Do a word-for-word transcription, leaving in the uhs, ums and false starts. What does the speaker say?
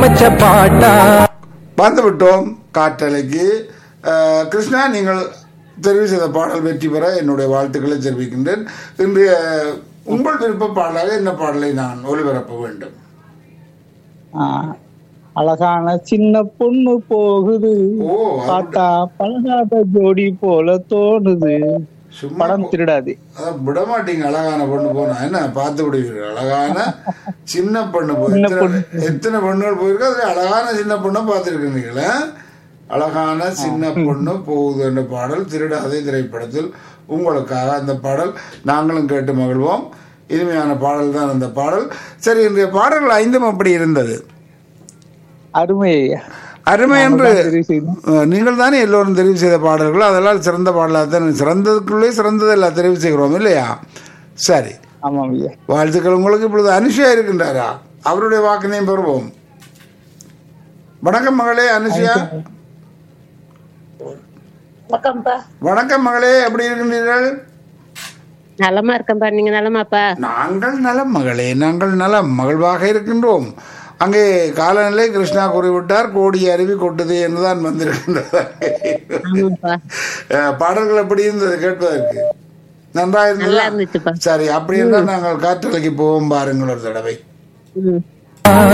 பாட்டா வந்துவிட்டோம் காற்றலைக்கு. அஹ், கிருஷ்ணா, நீங்கள் தெரிவு செய்த பாடல் வெற்றி பெற என்னுடைய வாழ்த்துக்களை தெரிவிக்கின்றேன். இன்றைய உங்கள் விருப்ப பாடலாக என்ன பாடலை நான் ஒளிபரப்ப வேண்டும்? ஆ, அழகான சின்ன பொண்ணு போகுது ஓ, பார்த்தா பழகாத ஜோடி போல தோணுது. சும்மா படம் திருடாது. அதான் விட மாட்டீங்க. அழகான பொண்ணு போனா என்ன பார்த்து விடுவீர்கள்? அழகான சின்ன பொண்ணு போய் சின்ன எத்தனை- பொண்ணு. எத்தனை பொண்ணுகள் போயிருக்கு, அதுல அழகான சின்ன பொண்ணை பார்த்துருக்கீங்களா? அழகான சின்ன பொண்ணு போகுது என்ற பாடல் திருடாதே திரைப்படத்தில் உங்களுக்காக. அந்த பாடல் நாங்களும் கேட்டு மகிழ்வோம். இனிமையான பாடல் தான் அந்த பாடல். சரி, இன்றைய பாடல்கள் ஐந்தும் அப்படி இருந்தது. அருமை. அருமை என்று நாம தான் தெரிவு செய்தோம். அஹ், நீங்கள் தானே எல்லோரும் தெரிவு செய்த பாடல்கள், அதெல்லாம் சிறந்த பாடலாக தான். சிறந்ததுக்குள்ளே சிறந்ததெல்லாம் தெரிவு செய்கிறோம் இல்லையா? சரி, ஆமாம் ஐயா. வாழ்த்துக்கள் உங்களுக்கு. இப்பொழுது அனுஷியா இருக்கின்றாரா? அவருடைய வாக்கினையும் பெறுவோம். வணக்கம் மகளே அனுஷியா. வணக்கம்ப்பா. வணக்கம் மகளே, எப்படி இருக்கின்றீர்கள்? நலமா இருக்கேன்ப்பா. நீங்க நலமாப்பா? நாங்கள் நலம் மகளே, நாங்கள் நலம் மகிழ்வாக இருக்கின்றோம். அங்கே காலநிலை கிருஷ்ணா கூறிவிட்டார், கோடி அருவி கொட்டுது என்றுதான் வந்திருக்கின்றது. ஆமாப்பா. அஹ், பாடல்கள் எப்படி இருந்தது கேட்பதற்கு? நன்றாக நல்லா இருந்ததா? இருந்துச்சுப்பா. சரி, அப்படி என்றால் நாங்கள் காற்றலைக்கு போவோம் பாருங்கள் ஒரு தடவை. ம்.